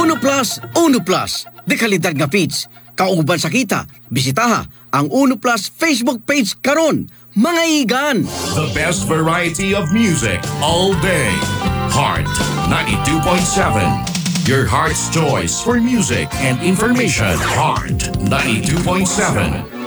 Uno Plus, de kalidad nga feeds. Kauban sa kita, bisitaha ang Uno Plus Facebook page karon, mga igan. The best variety of music all day. Heart 92.7. Your heart's choice for music and information. Heart 92.7.